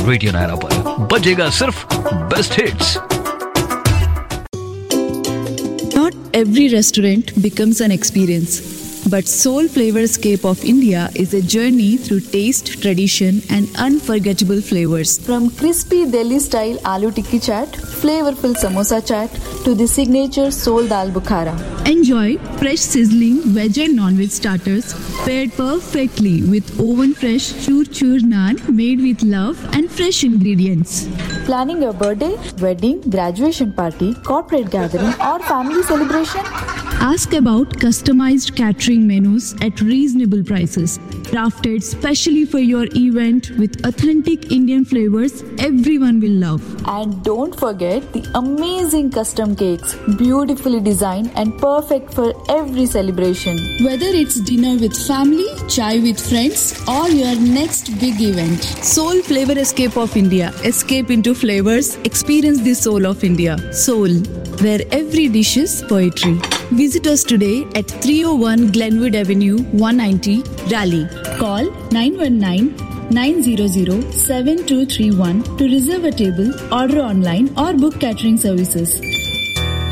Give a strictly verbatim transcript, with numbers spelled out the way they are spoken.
Radio Naira पर बजेगा सिर्फ best hits. Not every restaurant becomes an experience, but Soul Flavorscape of India is a journey through taste, tradition, and unforgettable flavors. From crispy Delhi-style aloo tikki chaat, flavorful samosa chaat, to the signature Soul Dal Bukhara. Enjoy fresh sizzling veg and non-veg starters paired perfectly with oven-fresh chur-chur naan made with love and fresh ingredients. Planning your birthday, wedding, graduation party, corporate gathering, or family celebration? Ask about customized catering menus at reasonable prices. Crafted specially for your event with authentic Indian flavors everyone will love. And don't forget the amazing custom cakes, beautifully designed and perfect for every celebration. Whether it's dinner with family, chai with friends, or your next big event, Soul Flavorscape of India. Escape into flavors, experience the soul of India. Soul, where every dish is poetry. Visit us today at three oh one Glenwood Avenue, one ninety, Raleigh. Call nine one nine, nine zero zero, seven two three one to reserve a table, order online or book catering services.